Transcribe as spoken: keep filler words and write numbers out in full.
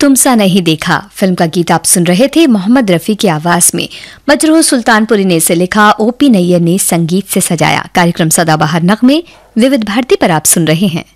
तुमसा नहीं देखा फिल्म का गीत आप सुन रहे थे मोहम्मद रफी की आवाज में। मजरूह सुल्तानपुरी ने इसे लिखा, ओपी नैयर ने संगीत से सजाया। कार्यक्रम सदाबहार नगमे विविध भारती पर आप सुन रहे हैं।